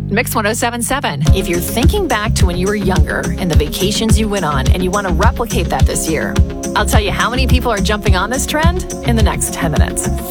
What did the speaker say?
Mix 1077. If you're thinking back to when you were younger and the vacations you went on and you want to replicate that this year, I'll tell you how many people are jumping on this trend in the next 10 minutes.